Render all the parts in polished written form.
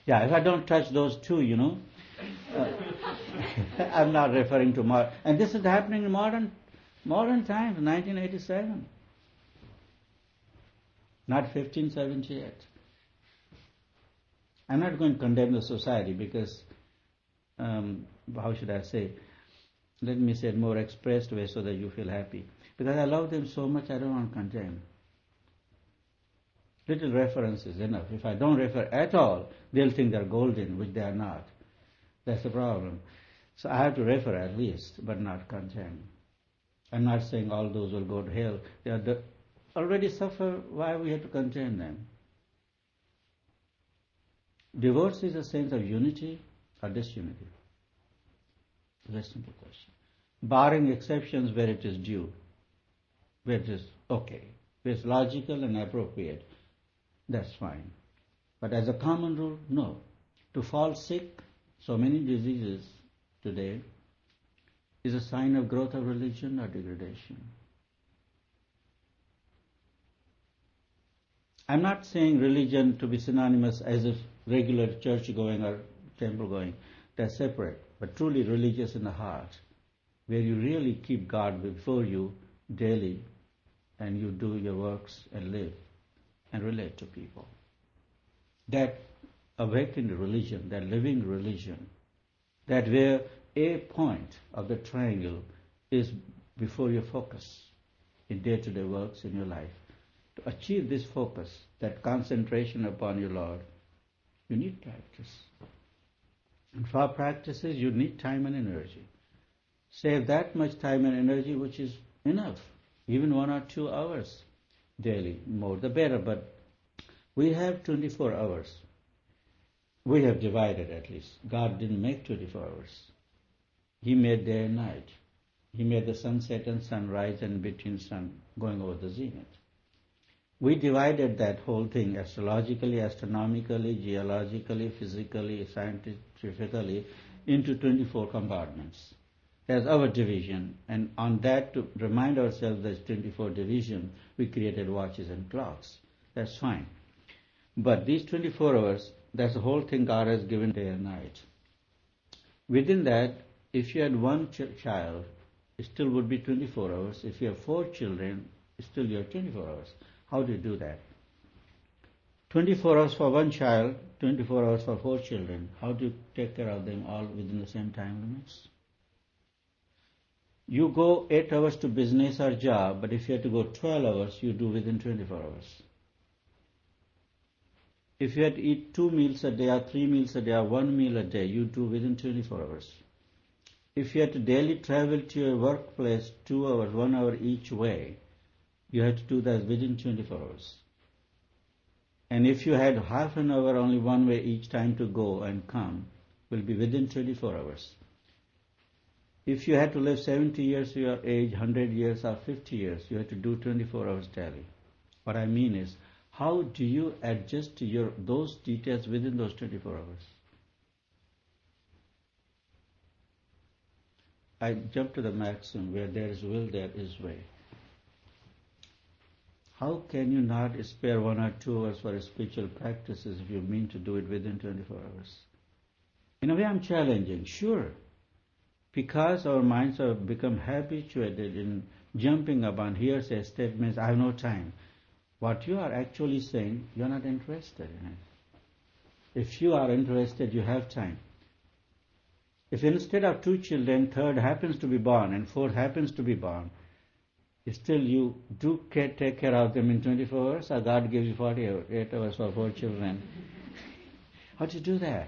Yeah, if I don't touch those two, uh, I'm not referring to modern. And this is happening in modern times, 1987, not 1578. I'm not going to condemn the society because, how should I say? Let me say it more expressed way so that you feel happy. Because I love them so much, I don't want to condemn. Little reference is enough. If I don't refer at all, they'll think they're golden, which they are not. That's the problem. So I have to refer at least, but not condemn. I'm not saying all those will go to hell. They already suffer. Why we have to condemn them? Divorce is a sense of unity or disunity? Very simple question. Barring exceptions where it is due, where it is okay, where it's logical and appropriate, that's fine. But as a common rule, no. To fall sick, so many diseases today, is a sign of growth of religion or degradation. I'm not saying religion to be synonymous as if regular church going or temple going. That's separate. But truly religious in the heart, where you really keep God before you daily and you do your works and live and relate to people. That awakened religion, that living religion, that where a point of the triangle is before your focus in day-to-day works in your life. To achieve this focus, that concentration upon your Lord, you need practice. And for practices, you need time and energy. Save that much time and energy, which is enough, even 1 or 2 hours daily. More the better, but we have 24 hours. We have divided at least. God didn't make 24 hours. He made day and night. He made the sunset and sunrise and between sun going over the zenith. We divided that whole thing astrologically, astronomically, geologically, physically, scientifically into 24 compartments. That's our division. And on that, to remind ourselves there's 24 division, we created watches and clocks. That's fine. But these 24 hours, that's the whole thing God has given day and night. Within that, if you had one child, it still would be 24 hours. If you have 4 children, still you have 24 hours. How do you do that? 24 hours for one child, 24 hours for 4 children. How do you take care of them all within the same time limits? You go 8 hours to business or job, but if you have to go 12 hours, you do within 24 hours. If you had to eat 2 meals a day or 3 meals a day or 1 meal a day, you do within 24 hours. If you had to daily travel to your workplace 2 hours, 1 hour each way, you have to do that within 24 hours. And if you had half an hour only one way each time to go and come, will be within 24 hours. If you had to live 70 years of your age, 100 years or 50 years, you have to do 24 hours daily. What I mean is, how do you adjust to those details within those 24 hours? I jump to the maxim, where there is will, there is way. How can you not spare 1 or 2 hours for spiritual practices if you mean to do it within 24 hours? In a way, I'm challenging, sure, because our minds have become habituated in jumping upon hearsay statements, I have no time. What you are actually saying, you're not interested in it. If you are interested, you have time. If instead of 2 children, third happens to be born and fourth happens to be born, still you do take care of them in 24 hours, or God gives you 48 hours for 4 children. How do you do that?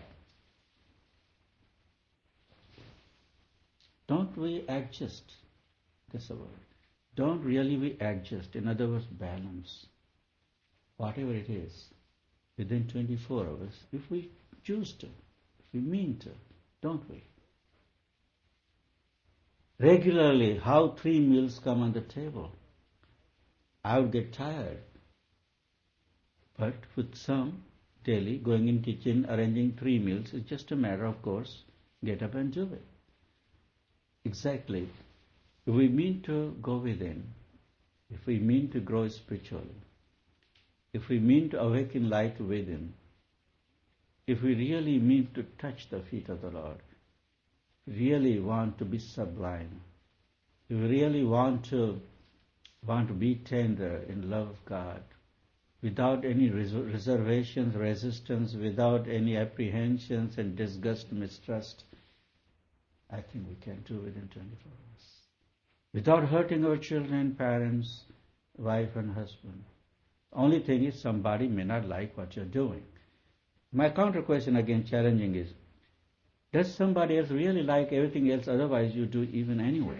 Don't we adjust? That's the word. Don't really we adjust. In other words, balance. Whatever it is, within 24 hours, if we choose to, if we mean to, don't we? Regularly, how 3 meals come on the table? I would get tired. But with some, daily, going in kitchen, arranging 3 meals, it's just a matter of course, get up and do it. Exactly. If we mean to go within, if we mean to grow spiritually, if we mean to awaken light within, if we really mean to touch the feet of the Lord, really want to be sublime, if we really want to be tender in love of God, without any reservations, resistance, without any apprehensions and disgust, mistrust, I think we can do within 24 hours. Without hurting our children, parents, wife and husband. Only thing is somebody may not like what you're doing. My counter question again challenging is, does somebody else really like everything else otherwise you do even anyway?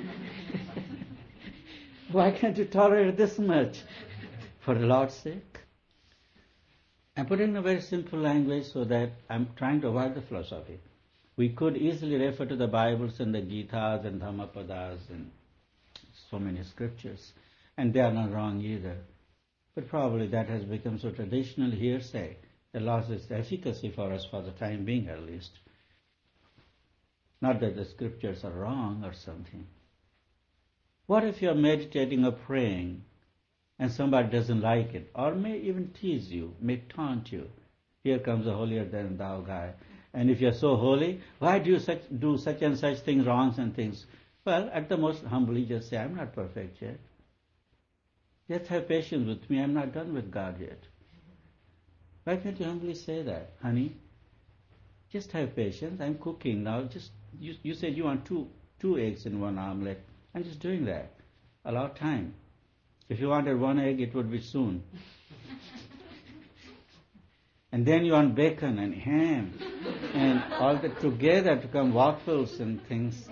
Why can't you tolerate this much? For the Lord's sake. I'm putting in a very simple language so that I'm trying to avoid the philosophy. We could easily refer to the Bibles and the Gitas and Dhammapadas and so many scriptures, and they are not wrong either. But probably that has become so traditional hearsay that lost its efficacy for us for the time being at least. Not that the scriptures are wrong or something. What if you're meditating or praying and somebody doesn't like it, or may even tease you, may taunt you? Here comes a holier than thou guy. And if you're so holy, why do you do such and such things, wrongs and things? Well, at the most humbly just say, I'm not perfect yet. Just have patience with me, I'm not done with God yet. Why can't you humbly say that? Honey, just have patience, I'm cooking now. Just you said you want two eggs in one omelette. I'm just doing that. Allow time. If you wanted one egg, it would be soon. And then you want bacon and ham and all that together to come waffles and things.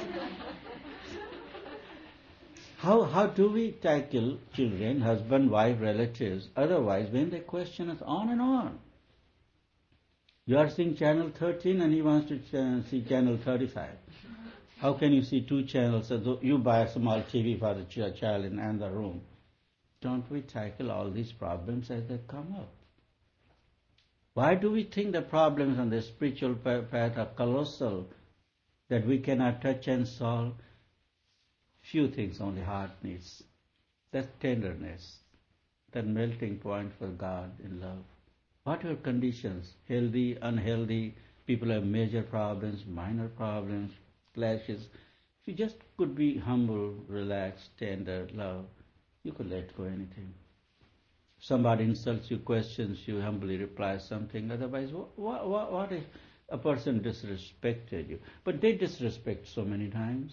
How do we tackle children, husband, wife, relatives, otherwise when they question us on and on? You are seeing channel 13 and he wants to see channel 35. How can you see two channels? So you buy a small TV for the child in another room. Don't we tackle all these problems as they come up? Why do we think the problems on the spiritual path are colossal, that we cannot touch and solve? Few things only heart needs. That's tenderness, that melting point for God in love. Whatever conditions, healthy, unhealthy, people have major problems, minor problems, clashes. If you just could be humble, relaxed, tender, love, you could let go anything. If somebody insults you, questions you, humbly reply something. Otherwise, what if a person disrespected you? But they disrespect so many times.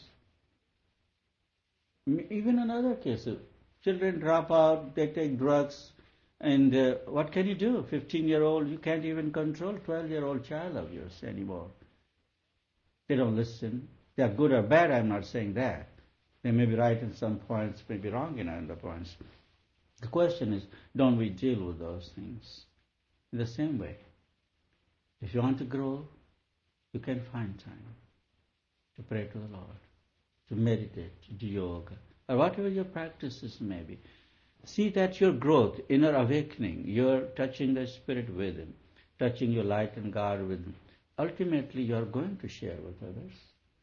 Even in other cases, children drop out, they take drugs, and what can you do? 15-year-old, you can't even control 12-year-old child of yours anymore. They don't listen. They are good or bad, I'm not saying that. They may be right in some points, may be wrong in other points. The question is, don't we deal with those things in the same way? If you want to grow, you can find time to pray to the Lord, to meditate, to do yoga, or whatever your practices may be. See that your growth, inner awakening, you're touching the Spirit within, touching your light and God within. Ultimately, you're going to share with others.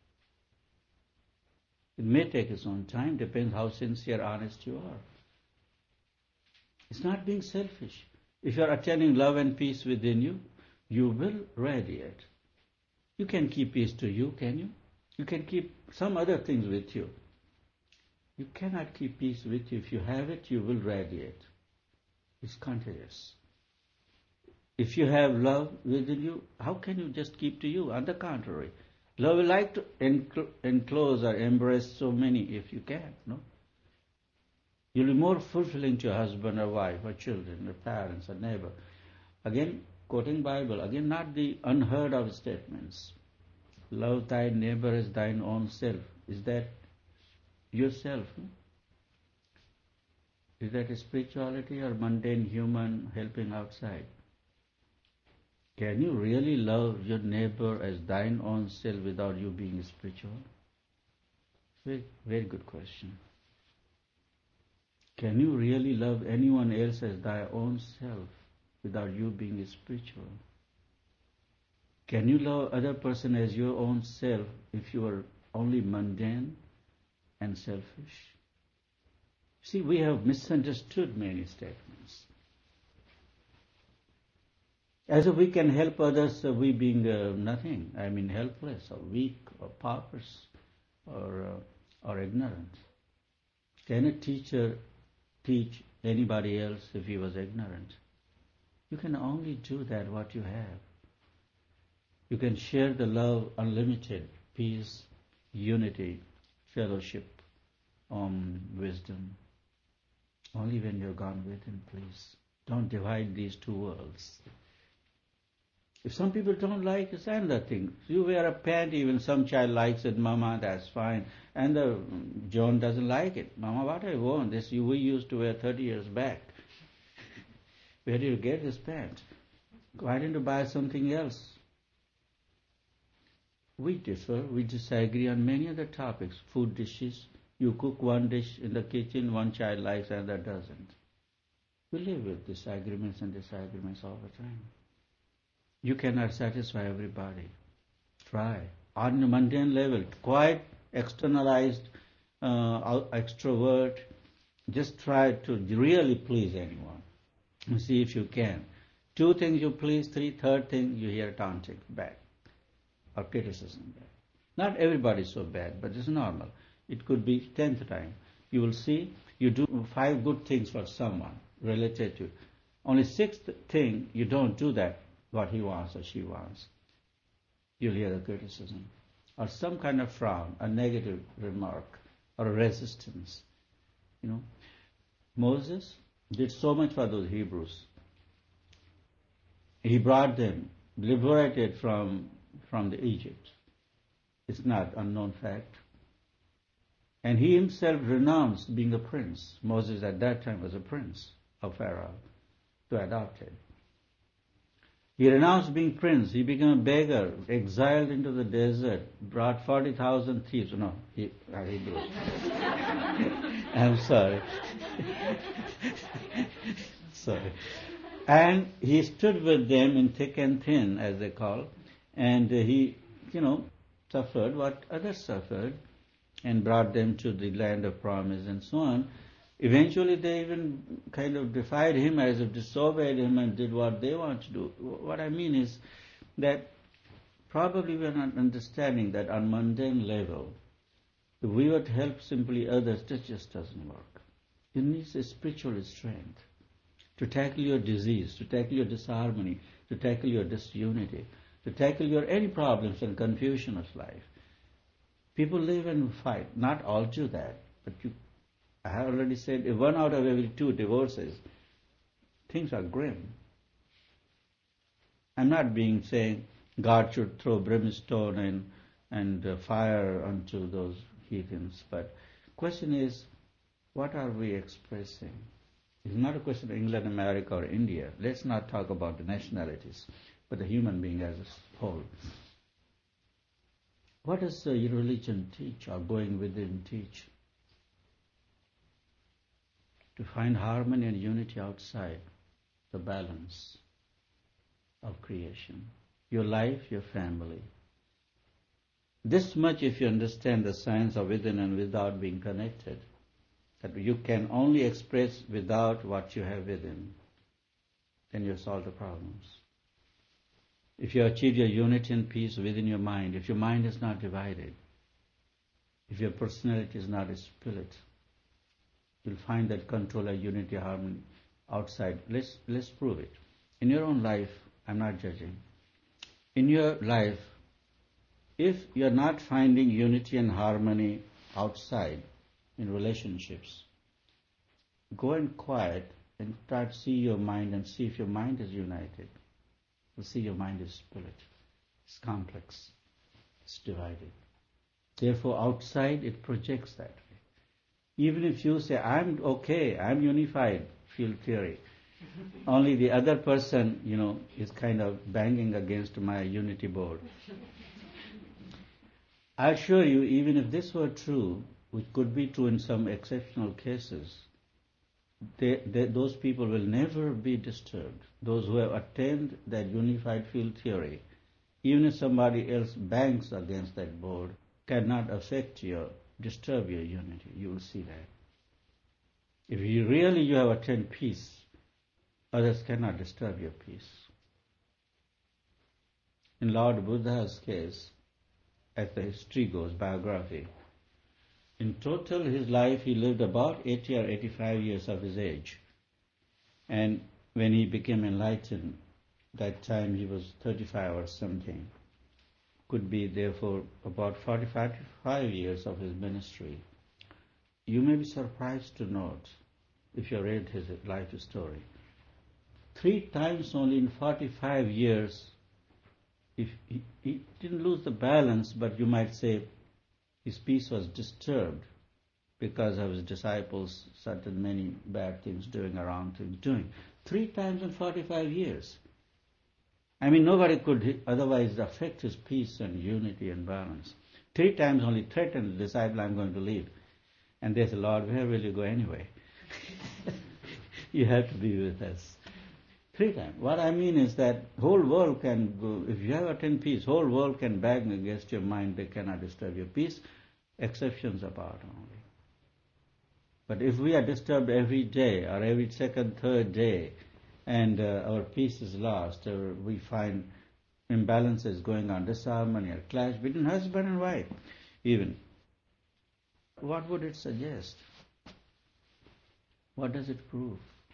It may take its own time, depends how sincere, honest you are. It's not being selfish. If you're attaining love and peace within you, you will radiate. You can keep peace to you, can you? You can keep some other things with you. You cannot keep peace with you. If you have it, you will radiate. It's contagious. If you have love within you, how can you just keep to you? On the contrary, love will like to enclose or embrace so many if you can, no? You'll be more fulfilling to your husband or wife or children or parents or neighbor. Again, quoting Bible, again not the unheard of statements. Love thy neighbor as thine own self. Is that yourself? No? Is that a spirituality or mundane human helping outside? Can you really love your neighbor as thine own self without you being spiritual? Very, very good question. Can you really love anyone else as thy own self without you being spiritual? Can you love other person as your own self if you are only mundane and selfish? See, we have misunderstood many statements. As if we can help others, we being nothing. I mean, helpless or weak or powerless or ignorant. Can a teacher teach anybody else if he was ignorant? You can only do that what you have. You can share the love, unlimited peace, unity, fellowship, wisdom. Only when you're gone within, please. Don't divide these two worlds. If some people don't like, it's another thing. You wear a pant, even some child likes it, Mama, that's fine. And John doesn't like it. Mama, what I want? This we used to wear 30 years back. Where did you get this pant? Why didn't you buy something else? We differ, we disagree on many other topics. Food dishes. You cook one dish in the kitchen, one child likes and that doesn't. We live with disagreements and disagreements all the time. You cannot satisfy everybody. Try. On a mundane level, quite externalized, extrovert, just try to really please anyone. And see if you can. 2 things you please, third thing you hear taunting back or criticism back. Not everybody is so bad, but it's normal. It could be 10th time. You will see you do 5 good things for someone related to. Only 6th thing you don't do that what he wants or she wants. You'll hear the criticism or some kind of frown, a negative remark or a resistance. Moses did so much for those Hebrews. He brought them liberated from the Egypt. It's not unknown fact. And he himself renounced being a prince. Moses at that time was a prince of Pharaoh, to adopt him. He renounced being prince. He became a beggar, exiled into the desert, brought 40,000 thieves. No, he I'm sorry. Sorry. And he stood with them in thick and thin, as they call, and he, suffered what others suffered and brought them to the land of promise and so on. Eventually they even kind of defied him, as if disobeyed him and did what they want to do. What I mean is that probably we are not understanding that on mundane level, if we were to help simply others, that just doesn't work. It needs a spiritual strength to tackle your disease, to tackle your disharmony, to tackle your disunity, to tackle your any problems and confusion of life. People live and fight. Not all do that, but I have already said, if 1 out of every 2 divorces, things are grim. I'm not saying God should throw brimstone and fire onto those heathens, but question is, what are we expressing? It's not a question of England, America, or India. Let's not talk about the nationalities, but the human being as a whole. What does your religion teach, or going within teach? To find harmony and unity outside the balance of creation. Your life, your family. This much if you understand the science of within and without being connected, that you can only express without what you have within, then you solve the problems. If you achieve your unity and peace within your mind, if your mind is not divided, if your personality is not a split, you'll find that control and unity, harmony outside. Let's prove it. In your own life, I'm not judging. In your life, if you're not finding unity and harmony outside in relationships, go and quiet and try to see your mind and see if your mind is united. You'll see your mind is split. It's complex. It's divided. Therefore, outside it projects that way. Even if you say, I'm okay, I'm unified, field theory, only the other person, is kind of banging against my unity board. I assure you, even if this were true, which could be true in some exceptional cases, those people will never be disturbed. Those who have attained that unified field theory, even if somebody else bangs against that board, cannot disturb your unity. You will see that. If you have attained peace, others cannot disturb your peace. In Lord Buddha's case, as the history goes, biography, in total his life he lived about 80 or 85 years of his age. And when he became enlightened, that time he was 35 or something. Could be therefore about 45 years of his ministry. You may be surprised to note, if you read his life story, 3 times only in 45 years, if he didn't lose the balance, but you might say his peace was disturbed because of his disciples, certain many bad things doing around him doing. 3 times in 45 years. I mean, nobody could otherwise affect his peace and unity and balance. 3 times only threatened the disciple, I'm going to leave. And they said, Lord, where will you go anyway? You have to be with us. 3 times. What I mean is that whole world can go, if you have attained peace, whole world can bang against your mind, they cannot disturb your peace, exceptions apart only. But if we are disturbed every day or every second, third day, and our peace is lost, or we find imbalances going on, disharmony or clash between husband and wife, even, what would it suggest? What does it prove?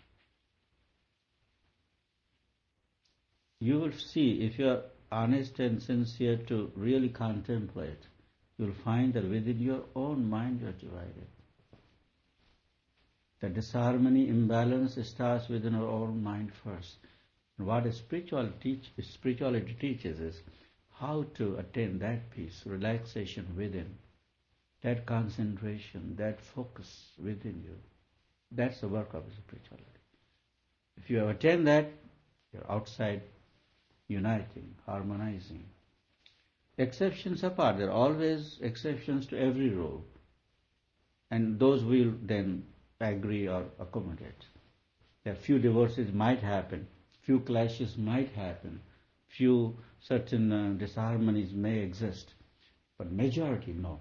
You will see, if you are honest and sincere to really contemplate, you will find that within your own mind you are divided. The disharmony, imbalance starts within our own mind first. And what spirituality teaches is how to attain that peace, relaxation within, that concentration, that focus within you. That's the work of spirituality. If you have attained that, you're outside uniting, harmonizing. Exceptions apart, there are always exceptions to every rule. And those will then agree or accommodate. There are few divorces might happen, few clashes might happen, few certain disharmonies may exist, but majority no.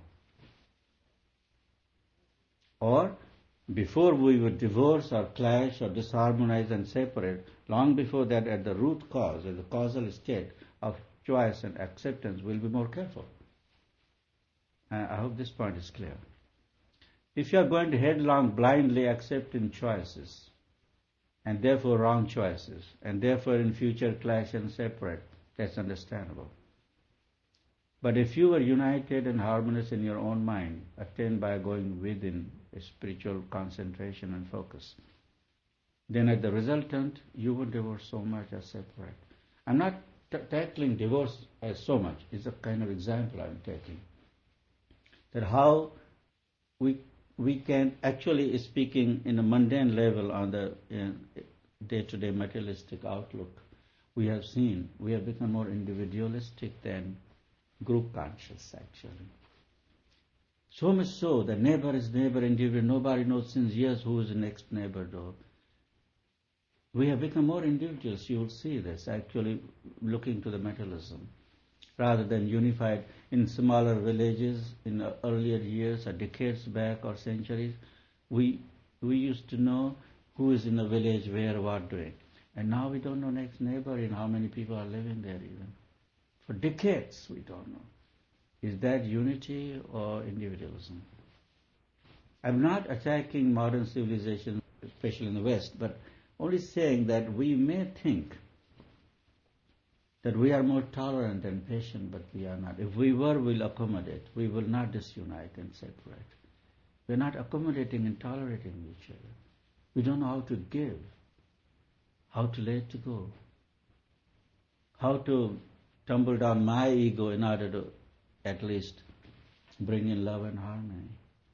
Or before we would divorce or clash or disharmonize and separate, long before that, at the root cause, at the causal state of choice and acceptance, we'll be more careful. I hope this point is clear. If you are going to headlong blindly accepting choices, and therefore wrong choices, and therefore in future clash and separate, that's understandable. But if you were united and harmonious in your own mind, attained by going within a spiritual concentration and focus, then at the resultant, you won't divorce so much or separate. I'm not tackling divorce as so much. It's a kind of example I'm taking. That how we can, actually speaking in a mundane level on the day-to-day materialistic outlook, we have seen, we have become more individualistic than group conscious actually. So much so that neighbor is neighbor, individual, nobody knows since years who is the next neighbor door. We have become more individuals, you will see this, actually looking to the materialism, rather than unified in smaller villages in earlier years or decades back or centuries. We used to know who is in a village, where, what doing. And now we don't know next neighbor and how many people are living there even. For decades we don't know. Is that unity or individualism? I'm not attacking modern civilization, especially in the West, but only saying that we may think that we are more tolerant and patient, but we are not. If we were, we'll accommodate. We will not disunite and separate. We're not accommodating and tolerating each other. We don't know how to give, how to let it go, how to tumble down my ego in order to at least bring in love and harmony.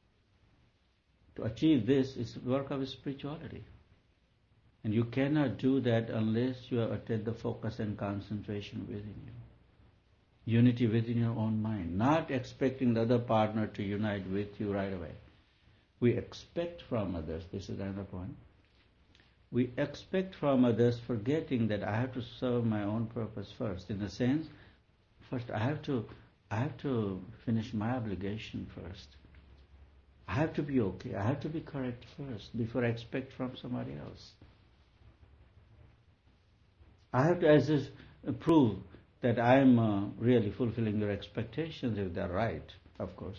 To achieve this is work of spirituality. And you cannot do that unless you have attained the focus and concentration within you. Unity within your own mind. Not expecting the other partner to unite with you right away. We expect from others, this is another point. We expect from others, forgetting that I have to serve my own purpose first. In a sense, first I have to finish my obligation first. I have to be okay. I have to be correct first before I expect from somebody else. I have to prove that I am really fulfilling your expectations if they're right, of course.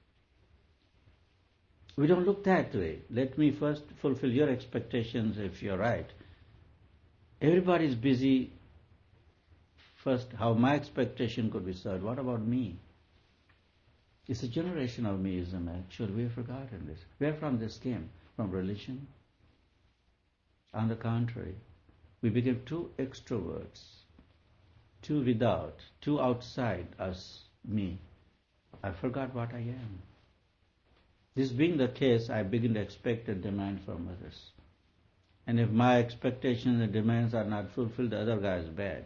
We don't look that way. Let me first fulfill your expectations if you're right. Everybody's busy first how my expectation could be served. What about me? It's a generation of meism, actually. We've forgotten this. Where from this came? From religion? On the contrary, we became too extroverts, too without, too outside us, me. I forgot what I am. This being the case, I begin to expect and demand from others. And if my expectations and demands are not fulfilled, the other guy is bad.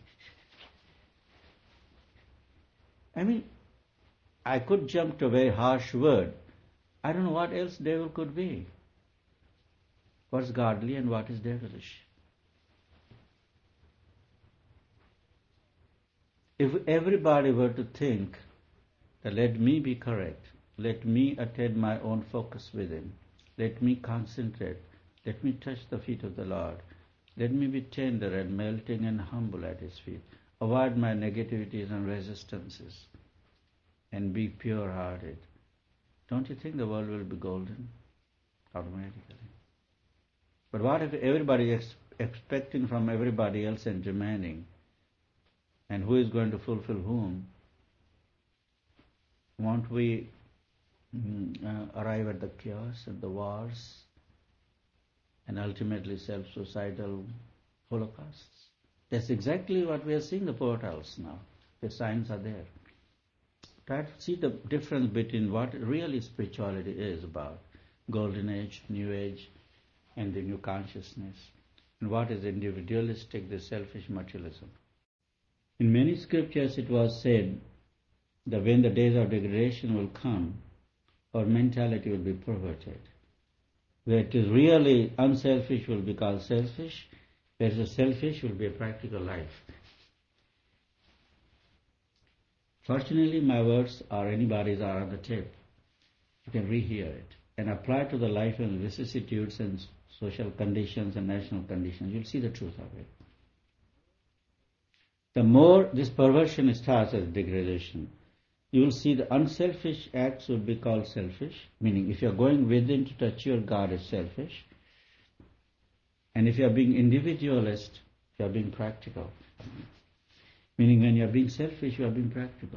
I mean, I could jump to a very harsh word. I don't know what else devil could be. What's godly and what is devilish? If everybody were to think that let me be correct, let me attend my own focus within, let me concentrate, let me touch the feet of the Lord, let me be tender and melting and humble at His feet, avoid my negativities and resistances, and be pure-hearted. Don't you think the world will be golden automatically? But what if everybody is expecting from everybody else and demanding, and who is going to fulfill whom? Won't we arrive at the chaos and the wars and ultimately self-suicidal holocausts? That's exactly what we are seeing the portals now. The signs are there. Try to see the difference between what really spirituality is about, golden age, new age, and the new consciousness, and what is individualistic, the selfish materialism. In many scriptures it was said that when the days of degradation will come, our mentality will be perverted. Where it is really unselfish will be called selfish, whereas the selfish will be a practical life. Fortunately, my words or anybody's are on the tape. You can rehear it and apply to the life and vicissitudes and social conditions and national conditions. You'll see the truth of it. The more this perversion starts as degradation, you will see the unselfish acts will be called selfish, meaning if you are going within to touch your God, it's selfish. And if you are being individualist, you are being practical. Meaning when you are being selfish, you are being practical.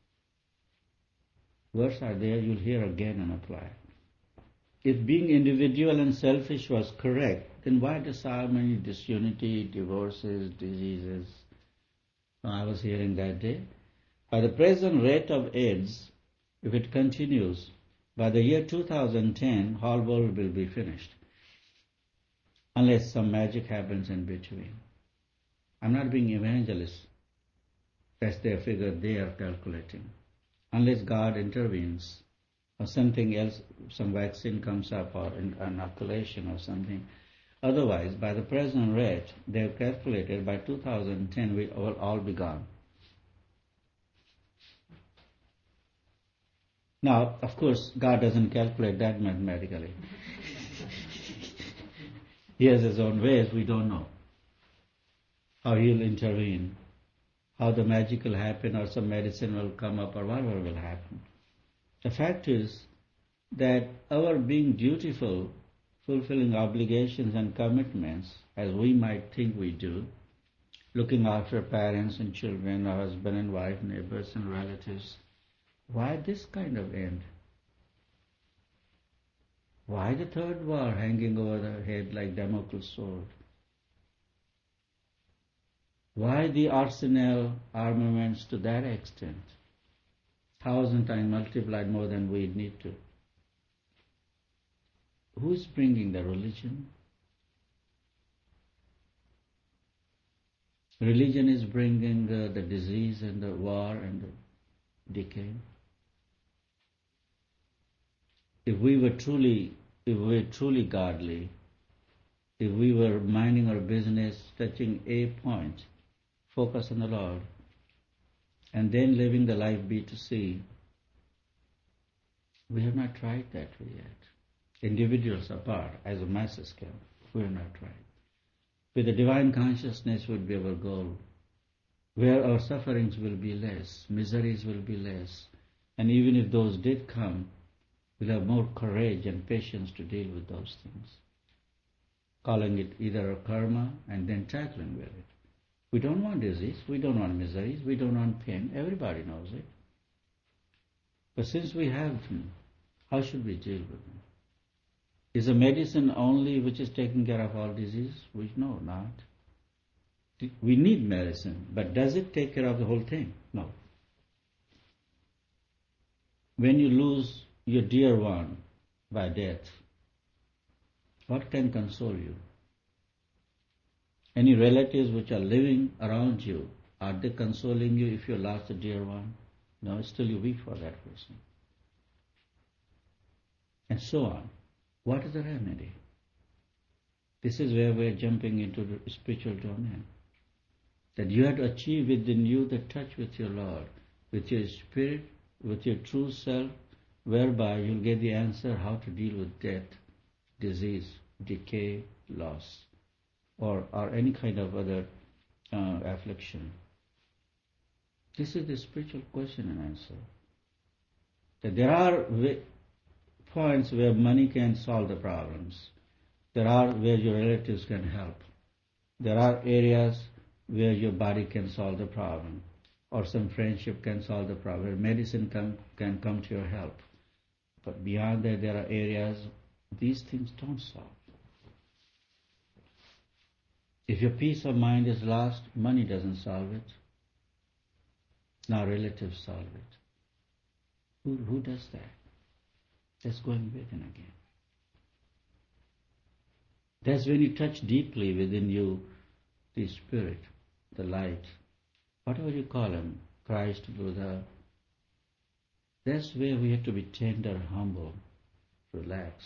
Words are there, you'll hear again and apply. If being individual and selfish was correct, then why so many disunity, divorces, diseases? I was hearing that day. By the present rate of AIDS, if it continues, by the year 2010, whole world will be finished. Unless some magic happens in between. I'm not being evangelist. That's their figure they are calculating. Unless God intervenes, or something else, some vaccine comes up, or an inoculation or something. Otherwise, by the present rate, they have calculated by 2010 we will all be gone. Now, of course, God doesn't calculate that mathematically. He has His own ways, we don't know. How He'll intervene, how the magic will happen, or some medicine will come up, or whatever will happen. The fact is that our being dutiful, fulfilling obligations and commitments, as we might think we do, looking after parents and children, our husband and wife, neighbors and relatives, why this kind of end? Why the third war hanging over the head like Damocles' sword? Why the arsenal armaments to that extent? 1,000 times multiplied more than we need to. Who is bringing the religion? Religion is bringing the disease and the war and the decay. If we were truly godly, if we were minding our business, touching a point, focus on the Lord, and then living the life B2C, we have not tried that way yet. Individuals apart, as a masses can, we have not tried. With the divine consciousness would be our goal. where our sufferings will be less, miseries will be less, and even if those did come, we'll have more courage and patience to deal with those things, calling it either a karma and then tackling with it. We don't want disease, we don't want miseries, we don't want pain, everybody knows it. But since we have them, how should we deal with them? Is a medicine only which is taking care of all disease? No, not. We need medicine, but does it take care of the whole thing? No. When you lose your dear one by death, what can console you? Any relatives which are living around you, are they consoling you if you lost a dear one? No, still you weep for that person. And so on. What is the remedy? This is where we are jumping into the spiritual domain. That you have to achieve within you the touch with your Lord, with your spirit, with your true self, whereby you'll get the answer how to deal with death, disease, decay, loss, or any kind of other affliction. This is the spiritual question and answer. That there are points where money can solve the problems. There are where your relatives can help. There are areas where your body can solve the problem, or some friendship can solve the problem, where medicine can come to your help. But beyond that, there are areas these things don't solve. If your peace of mind is lost, money doesn't solve it. Now relatives solve it. Who does that? That's going within again. That's when you touch deeply within you the Spirit, the light, whatever you call him, Christ, Buddha. That's where we have to be tender, humble, relaxed.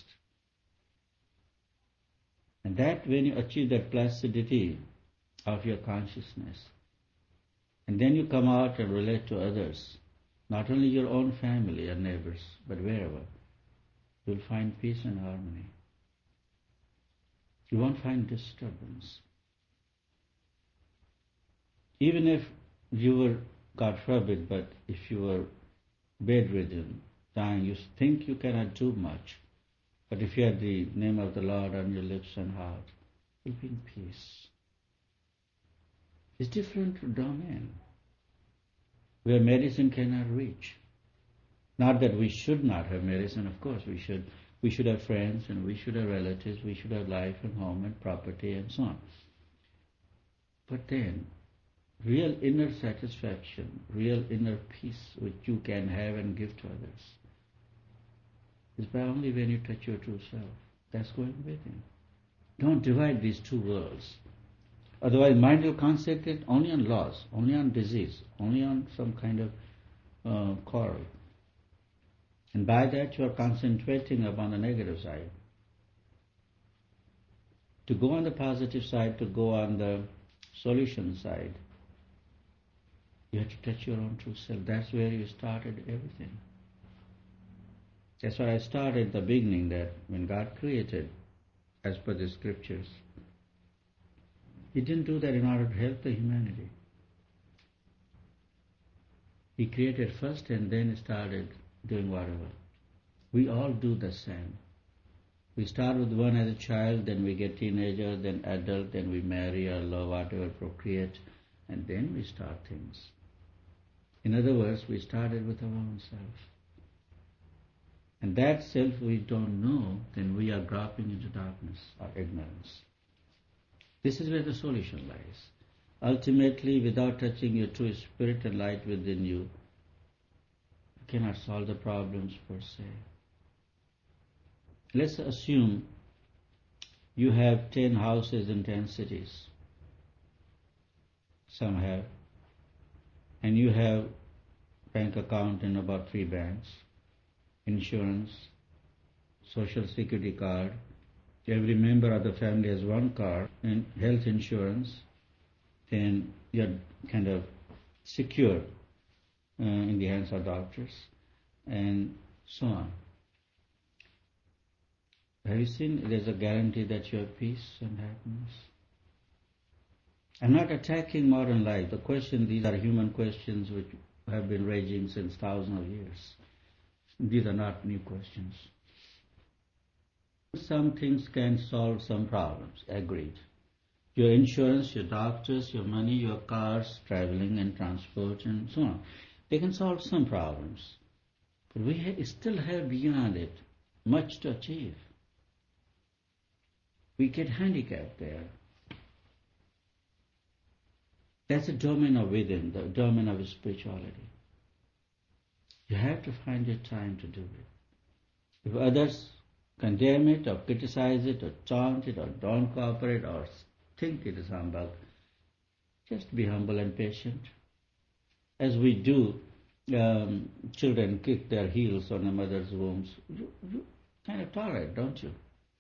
And that when you achieve that placidity of your consciousness, and then you come out and relate to others, not only your own family and neighbors, but wherever, you'll find peace and harmony. You won't find disturbance. Even if you were, God forbid, but if you were bedridden, dying, you think you cannot do much. But if you have the name of the Lord on your lips and heart, you'll be in peace. It's different domain where medicine cannot reach. Not that we should not have medicine, of course we should. We should have friends and we should have relatives, we should have life and home and property and so on. But then, real inner satisfaction, real inner peace which you can have and give to others is by only when you touch your true self. That's going within. Don't divide these two worlds. Otherwise mind will concentrate only on loss, only on disease, only on some kind of quarrel. And by that you are concentrating upon the negative side. To go on the positive side, to go on the solution side, you have to touch your own true self. That's where you started everything. That's why I started at the beginning, that when God created, as per the scriptures, He didn't do that in order to help the humanity. He created first and then started doing whatever. We all do the same. We start with one as a child, then we get teenager, then adult, then we marry or love, whatever, procreate, and then we start things. In other words, we started with our own self. And that self we don't know, then we are dropping into darkness or ignorance. This is where the solution lies. Ultimately, without touching your true spirit and light within you, you cannot solve the problems per se. Let's assume you have 10 houses in 10 cities. Some have. And you have bank account in about 3 banks, insurance, social security card. Every member of the family has 1 card, and health insurance. Then you're kind of secure in the hands of doctors, and so on. Have you seen there's a guarantee that you have peace and happiness? I'm not attacking modern life. These are human questions which have been raging since thousands of years. These are not new questions. Some things can solve some problems, agreed. Your insurance, your doctors, your money, your cars, traveling and transport and so on. They can solve some problems. But we still have beyond it much to achieve. We get handicapped there. That's a domain of within, the domain of spirituality. You have to find your time to do it. If others condemn it or criticize it or taunt it or don't cooperate or think it is humbug, just be humble and patient. As we do, children kick their heels on the mother's wombs. You kind of tolerate, don't you?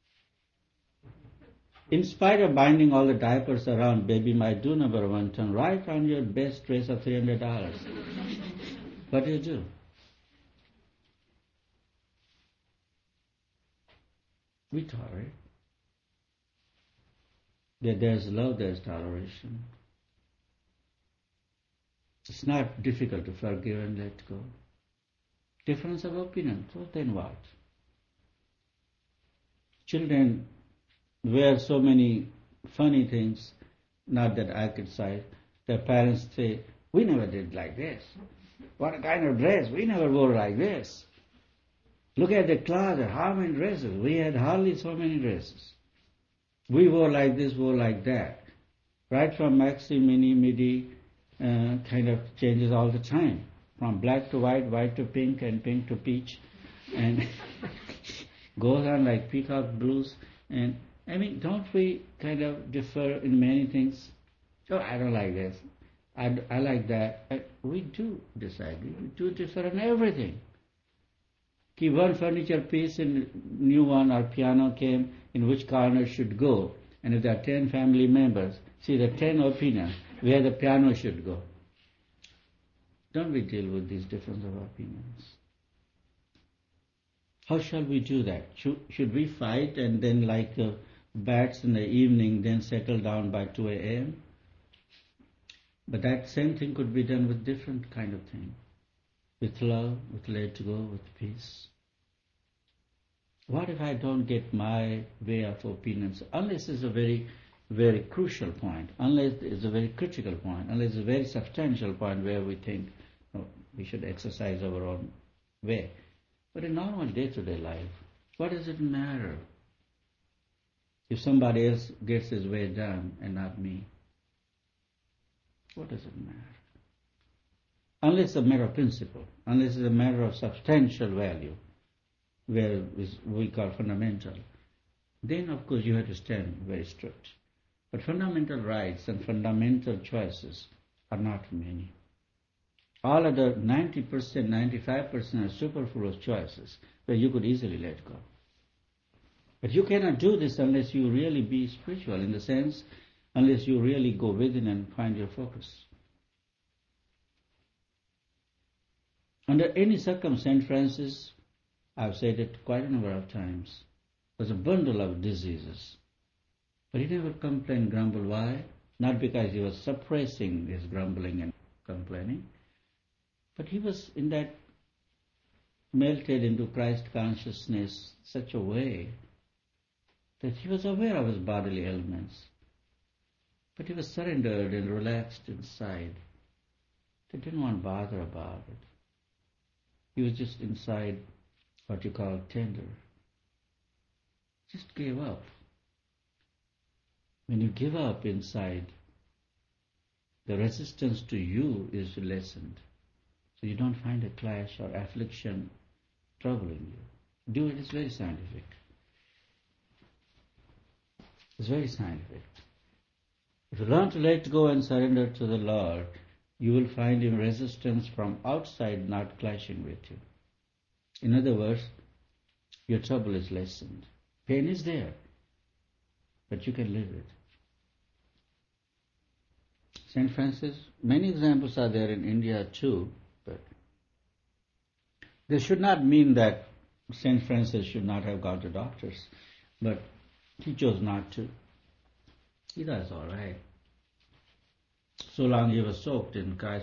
In spite of binding all the diapers around, baby might do number one turn right on your best dress of $300. What do you do? We tolerate. There's love, there's toleration. It's not difficult to forgive and let go. Difference of opinion, so then what? Children wear so many funny things, not that I could cite. Their parents say, we never did like this. What a kind of dress, we never wore like this. Look at the closet, how many dresses? We had hardly so many dresses. We wore like this, wore like that. Right from maxi, mini, midi, kind of changes all the time. From black to white, white to pink, and pink to peach. And goes on like peacock blues. And I mean, don't we kind of differ in many things? Oh, I don't like this. I like that. We do disagree. We do differ in everything. Keep one furniture piece in new one or piano came, in which corner should go. And if there are 10 family members, see the 10 opinions, where the piano should go. Don't we deal with these difference of opinions? How shall we do that? Should we fight and then like bats in the evening then settle down by 2 a.m.? But that same thing could be done with different kind of thing. With love, with let go, with peace. What if I don't get my way of opinions? Unless it's a very, very crucial point, unless it's a very critical point, unless it's a very substantial point where we think we should exercise our own way. But in normal day-to-day life, what does it matter if somebody else gets his way done and not me? What does it matter? Unless it's a matter of principle, unless it's a matter of substantial value, where we call fundamental, then of course you have to stand very strict. But fundamental rights and fundamental choices are not many. All other 90%, 95% are superfluous choices where you could easily let go. But you cannot do this unless you really be spiritual, in the sense, unless you really go within and find your focus. Under any circumstance, Francis, I've said it quite a number of times, was a bundle of diseases. But he never complained, grumbled. Why? Not because he was suppressing his grumbling and complaining, but he was in that melted into Christ consciousness such a way that he was aware of his bodily ailments, but he was surrendered and relaxed inside. He didn't want to bother about it. He was just inside what you call tender. Just gave up. When you give up inside, the resistance to you is lessened. So you don't find a clash or affliction troubling you. Do it, it's very scientific. It's very scientific. If you learn to let go and surrender to the Lord, you will find Him resistance from outside not clashing with you. In other words, your trouble is lessened. Pain is there, but you can live it. St. Francis, many examples are there in India too, but this should not mean that St. Francis should not have gone to doctors, but he chose not to. He does all right. so long he was soaked in Christ